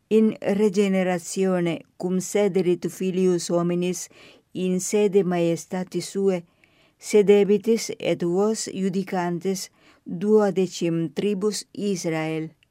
in regeneratione cum sederit filius hominis in sede maiestatis suae, sedebitis et vos judicantes 12 tribus Israel.